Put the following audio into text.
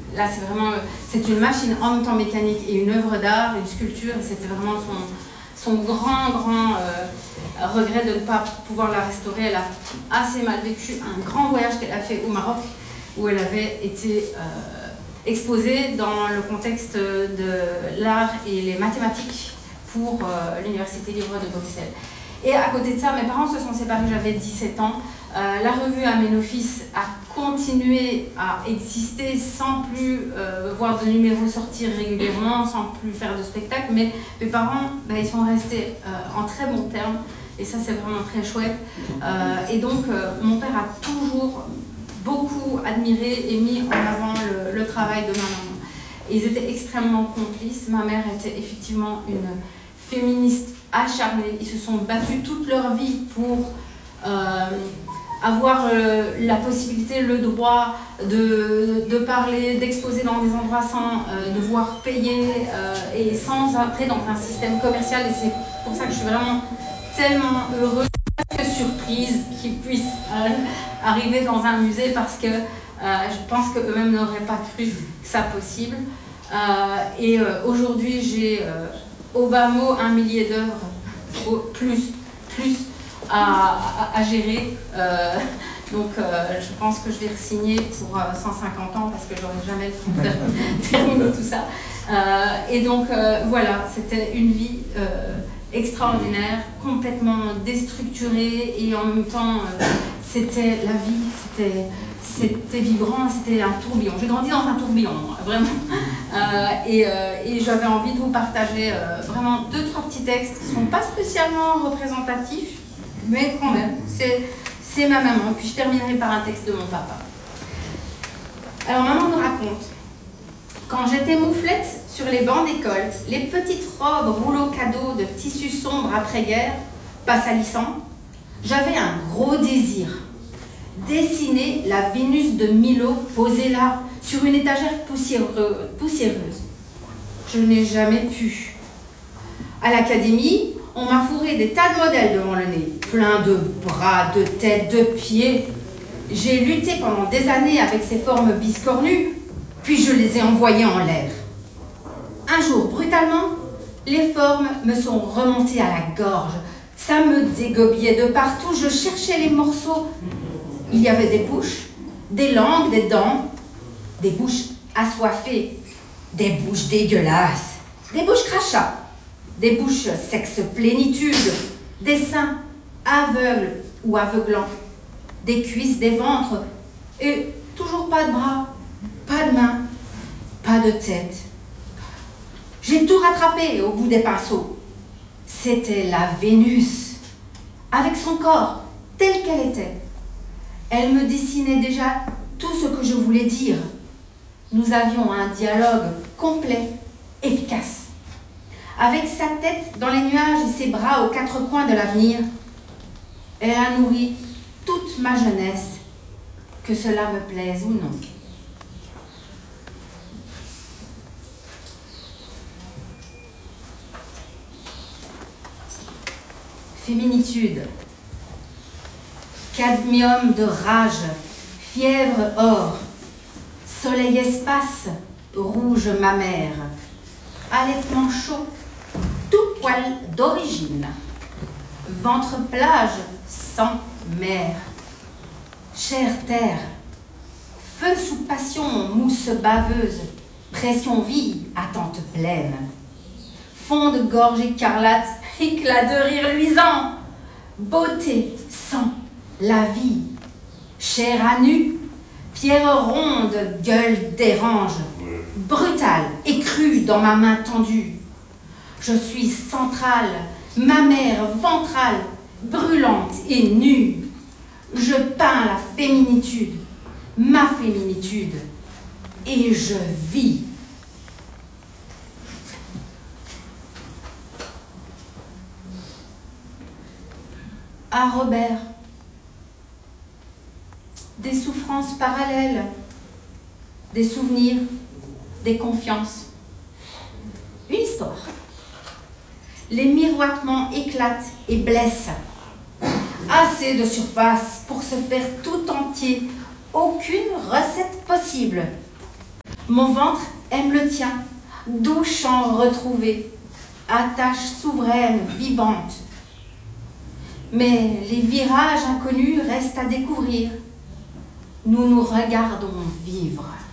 là c'est vraiment, c'est une machine en même temps mécanique et une œuvre d'art, une sculpture, et c'était vraiment son grand regret de ne pas pouvoir la restaurer. Elle a assez mal vécu un grand voyage qu'elle a fait au Maroc, où elle avait été exposée dans le contexte de l'art et les mathématiques pour l'Université libre de Bruxelles. Et à côté de ça, mes parents se sont séparés, j'avais 17 ans. La revue Aménophis a continué à exister sans plus voir de numéros sortir régulièrement, sans plus faire de spectacles, mais mes parents, ils sont restés en très bons termes, et ça c'est vraiment très chouette. Et donc mon père a toujours beaucoup admiré et mis en avant le travail de ma maman. Et ils étaient extrêmement complices. Ma mère était effectivement une féministe acharnés. Ils se sont battus toute leur vie pour avoir la possibilité, le droit de parler, d'exposer dans des endroits sans devoir payer et sans entrer dans un système commercial. Et c'est pour ça que je suis vraiment tellement heureuse, presque surprise qu'ils puissent arriver dans un musée, parce que je pense qu'eux-mêmes n'auraient pas cru ça possible. Et aujourd'hui, j'ai au bas mot 1 millier d'œuvres, plus à gérer. Donc je pense que je vais re-signer pour 150 ans, parce que j'aurai jamais le temps de terminer tout ça. Et donc voilà, c'était une vie extraordinaire, complètement déstructurée, et en même temps c'était la vie, c'était vibrant, c'était un tourbillon. J'ai grandi dans un tourbillon, vraiment. Et j'avais envie de vous partager vraiment 2-3 petits textes qui ne sont pas spécialement représentatifs, mais quand même, c'est ma maman. Puis je terminerai par un texte de mon papa. Alors maman nous raconte: quand j'étais mouflette sur les bancs d'école, les petites robes rouleaux cadeaux de tissu sombre après-guerre, pas salissant, j'avais un gros désir: dessiner la Vénus de Milo posée là, sur une étagère poussiéreuse. Je n'ai jamais pu. À l'académie, on m'a fourré des tas de modèles devant le nez, plein de bras, de têtes, de pieds. J'ai lutté pendant des années avec ces formes biscornues, puis je les ai envoyées en l'air. Un jour, brutalement, les formes me sont remontées à la gorge. Ça me dégobillait de partout, je cherchais les morceaux. Il y avait des bouches, des langues, des dents, des bouches assoiffées, des bouches dégueulasses, des bouches crachats, des bouches sexe plénitude, des seins aveugles ou aveuglants, des cuisses, des ventres, et toujours pas de bras, pas de mains, pas de tête. J'ai tout rattrapé au bout des pinceaux. C'était la Vénus, avec son corps tel qu'elle était. Elle me dessinait déjà tout ce que je voulais dire. Nous avions un dialogue complet, efficace. Avec sa tête dans les nuages et ses bras aux 4 coins de l'avenir, elle a nourri toute ma jeunesse, que cela me plaise ou non. Féminitude. Cadmium de rage, fièvre or, soleil espace, rouge mammaire, allaitement chaud, tout poil d'origine, ventre plage, sang mer, chair terre, feu sous passion, mousse baveuse, pression vie, attente pleine, fond de gorge écarlate, éclat de rire luisant, beauté, sang, la vie, chair à nu, pierre ronde, gueule dérange, brutale et crue dans ma main tendue. Je suis centrale, mammaire, ventrale, brûlante et nue. Je peins la féminitude, ma féminitude, et je vis. À Robert, des souffrances parallèles, des souvenirs, des confiances. Une histoire. Les miroitements éclatent et blessent. Assez de surface pour se faire tout entier. Aucune recette possible. Mon ventre aime le tien, doux chant retrouvé, attache souveraine, vivante. Mais les virages inconnus restent à découvrir. Nous nous regardons vivre.